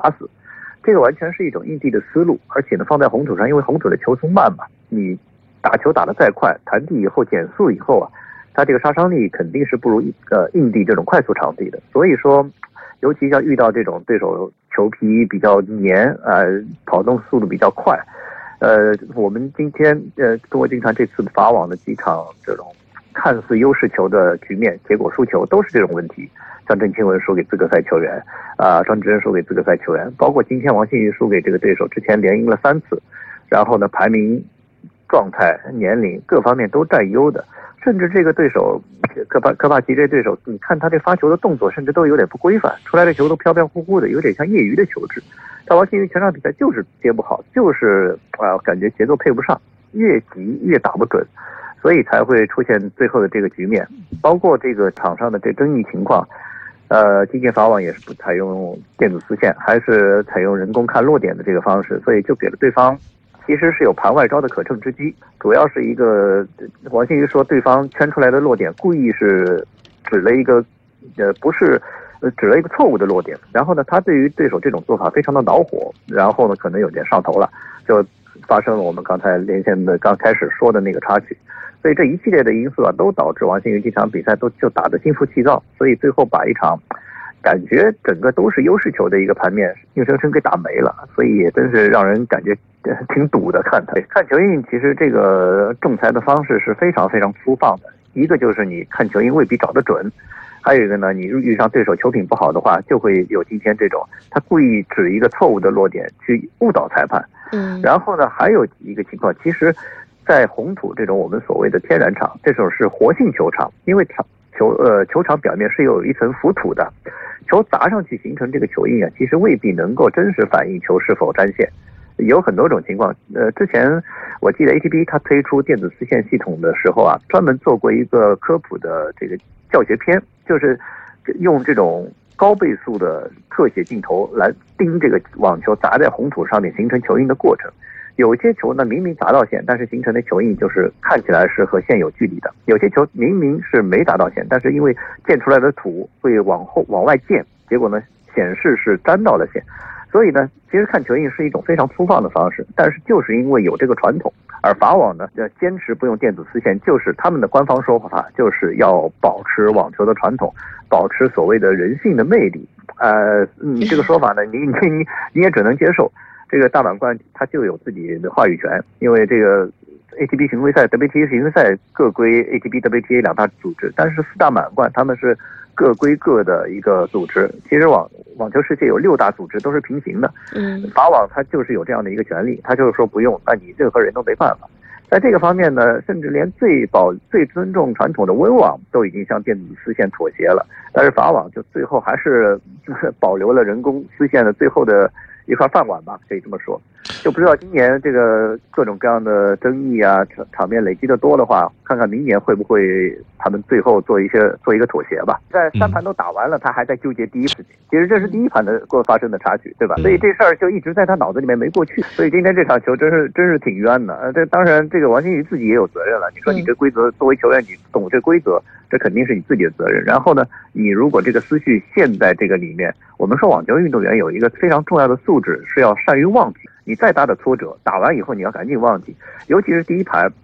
打死。这个完全是一种硬地的思路，而且呢，放在红土上，因为红土的球松慢嘛，你打球打得再快，弹地以后减速以后啊，它这个杀伤力肯定是不如硬地这种快速场地的。所以说，尤其像遇到这种对手球皮比较黏跑动速度比较快，我们今天中国竞技团这次法网的几场这种看似优势球的局面，结果输球都是这种问题。像郑钦文输给资格赛球员，庄智渊输给资格赛球员，包括今天王欣瑜输给这个对手，之前连赢了3次，然后呢排名、状态、年龄各方面都占优的，甚至这个对手科帕奇这对手，你看他这发球的动作甚至都有点不规范，出来的球都飘飘忽忽的，有点像业余的球质。但王欣瑜全场比赛就是接不好，就是感觉节奏配不上，越急越打不准。所以才会出现最后的这个局面，包括这个场上的这争议情况。今届法网也是不采用电子丝线，还是采用人工看落点的这个方式，所以就给了对方其实是有盘外招的可乘之机。主要是一个王欣瑜说对方圈出来的落点故意是指了一个不是指了一个错误的落点，然后呢他对于对手这种做法非常的恼火，然后呢可能有点上头了，就发生了我们刚才连线的刚开始说的那个插曲。所以这一系列的因素都导致王欣瑜这场比赛就打得心浮气躁，所以最后把一场感觉整个都是优势球的一个盘面硬生生给打没了，所以也真是让人感觉挺堵的。看球印，其实这个仲裁的方式是非常非常粗放的，一个就是你看球印未必找得准，还有一个呢，你遇上对手球品不好的话，就会有今天这种他故意指一个错误的落点去误导裁判。然后呢还有一个情况，其实在红土这种我们所谓的天然场，这种是活性球场，因为球场表面是有一层浮土的，球砸上去形成这个球印其实未必能够真实反映球是否沾线，有很多种情况。之前我记得 ATP 它推出电子丝线系统的时候专门做过一个科普的这个教学片，就是用这种高倍速的特写镜头来盯这个网球砸在红土上面形成球印的过程。有些球呢明明砸到线，但是形成的球印就是看起来是和线有距离的；有些球明明是没砸到线，但是因为溅出来的土会往外溅，结果呢显示是沾到了线。所以呢，其实看球印是一种非常粗放的方式，但是就是因为有这个传统，而法网呢坚持不用电子丝线，就是他们的官方说法，就是要保持网球的传统，保持所谓的人性的魅力。这个说法呢，你也只能接受。这个大满贯它就有自己的话语权，因为这个 ATP 巡回赛、WTA 巡回赛各归 ATP、WTA 两大组织，但是4大满贯他们是各归各的一个组织。其实网球世界有6大组织都是平行的，法网它就是有这样的一个权利，它就是说不用，那你任何人都没办法。在这个方面呢，甚至连最尊重传统的温网都已经向电子丝线妥协了，但是法网就最后还是保留了人工丝线的最后的一块饭碗吧，可以这么说。就不知道今年这个各种各样的争议场面累积的多的话，看看明年会不会他们最后做一个妥协吧。在3盘都打完了，他还在纠结第一事情，其实这是第1盘的发生的插曲，对吧？所以这事儿就一直在他脑子里面没过去，所以今天这场球真是挺冤的。这当然这个王欣瑜自己也有责任了。你说你这规则作为球员，你懂这规则，这肯定是你自己的责任。然后呢，你如果这个思绪陷在这个里面，我们说网球运动员有一个非常重要的素质是要善于忘记。你再大的挫折打完以后你要赶紧忘记，尤其是第1盘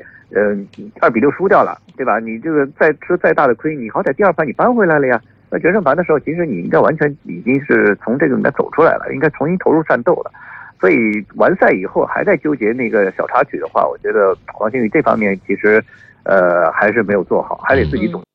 2-6输掉了，对吧？你这个再吃再大的亏，你好歹第2盘你扳回来了呀。那决胜盘的时候，其实你应该完全已经是从这个里面走出来了，应该重新投入战斗了。所以完赛以后还在纠结那个小插曲的话，我觉得王欣瑜这方面其实还是没有做好，还得自己总